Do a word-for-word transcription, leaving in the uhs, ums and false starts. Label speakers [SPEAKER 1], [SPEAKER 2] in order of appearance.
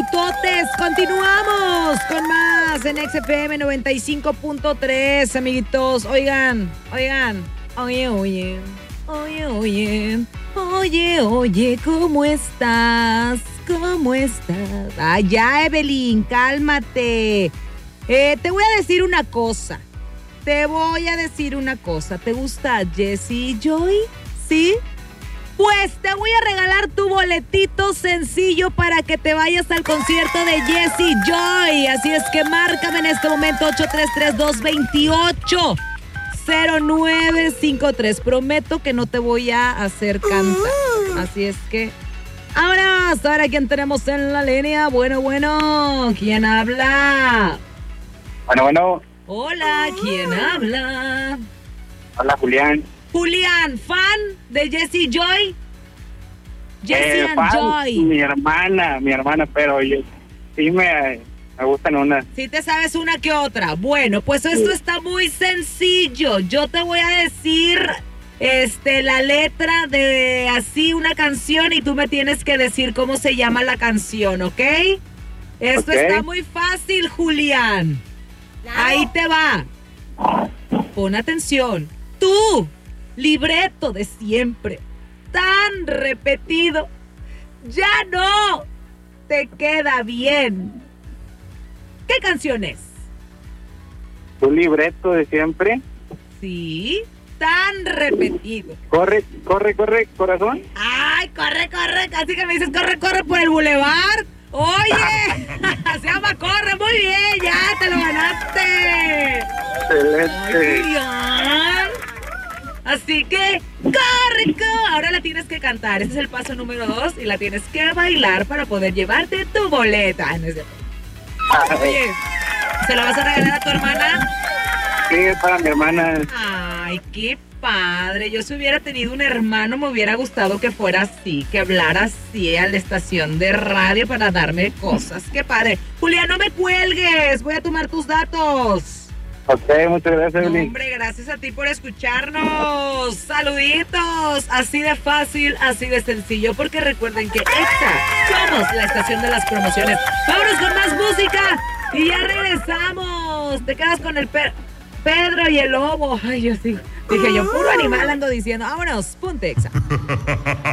[SPEAKER 1] minutotes. Continuamos con más en X F M noventa y cinco punto tres, amiguitos. Oigan, oigan, oye, oye, oye, oye, oye, oye, ¿cómo estás? ¿Cómo estás? Ay, ya, Evelyn, cálmate. Eh, te voy a decir una cosa. Te voy a decir una cosa. ¿Te gusta Jessie Joy? ¿Sí? Pues te voy a regalar tu boletito sencillo para que te vayas al concierto de Jessie Joy. Así es que márcame en este momento ocho tres tres, dos dos ocho, cero nueve cinco tres. Prometo que no te voy a hacer cantar. Así es que... Ahora, ahora quién tenemos en la línea. Bueno, bueno, ¿quién habla?
[SPEAKER 2] Bueno, bueno.
[SPEAKER 1] Hola, ¿quién habla?
[SPEAKER 2] Hola, Julián.
[SPEAKER 1] Julián, ¿fan de Jessie Joy? Jessie
[SPEAKER 2] eh,
[SPEAKER 1] and
[SPEAKER 2] fan,
[SPEAKER 1] Joy.
[SPEAKER 2] Mi hermana, mi hermana, pero yo sí me, me gustan unas.
[SPEAKER 1] Sí te sabes una que otra. Bueno, pues esto
[SPEAKER 2] Sí.
[SPEAKER 1] está muy sencillo. Yo te voy a decir este, la letra de así una canción y tú me tienes que decir cómo se llama la canción, ¿ok? Esto
[SPEAKER 2] Ok.
[SPEAKER 1] está muy fácil, Julián. Ahí te va. Pon atención. Tú, libreto de siempre, tan repetido, ya no te queda bien. ¿Qué canción es?
[SPEAKER 2] Tu libreto de siempre.
[SPEAKER 1] Sí, tan repetido.
[SPEAKER 2] Corre, corre, corre, corazón.
[SPEAKER 1] Ay, corre, corre, casi que me dices corre, corre por el bulevar. Oye, se llama Corre, muy bien, ya te lo ganaste.
[SPEAKER 2] Excelente.
[SPEAKER 1] Ay, Julián. Así que, corre, corre. Ahora la tienes que cantar. Ese es el paso número dos. Y la tienes que bailar para poder llevarte tu boleta. No es cierto. Oye, ¿se la vas a regalar a tu hermana?
[SPEAKER 2] Sí, es para mi hermana.
[SPEAKER 1] Ay, qué padre. Yo si hubiera tenido un hermano me hubiera gustado que fuera así, que hablara así a la estación de radio para darme cosas. Qué padre. Julián, no me cuelgues. Voy a tomar tus datos.
[SPEAKER 2] Ok, muchas gracias,
[SPEAKER 1] No,
[SPEAKER 2] Evelyn.
[SPEAKER 1] hombre, gracias a ti por escucharnos. Saluditos. Así de fácil, así de sencillo. Porque recuerden que Exa somos la estación de las promociones. Vámonos con más música. Y ya regresamos. Te quedas con el per- Pedro y el lobo. Ay, yo sí. Dije yo, puro animal ando diciendo. Vámonos, ponte Exa.